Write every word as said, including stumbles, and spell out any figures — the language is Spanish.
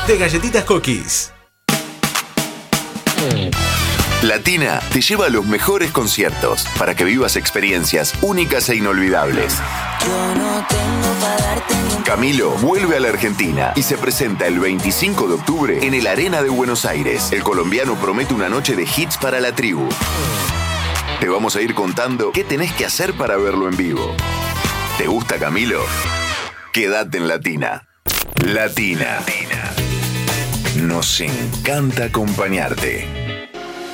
de Galletitas Cookies. Latina te lleva a los mejores conciertos para que vivas experiencias únicas e inolvidables. Camilo vuelve a la Argentina y se presenta el veinticinco de octubre en el Arena de Buenos Aires. El colombiano promete una noche de hits para la tribu. Te vamos a ir contando qué tenés que hacer para verlo en vivo. ¿Te gusta Camilo? Quédate en Latina. Latina. Nos encanta acompañarte.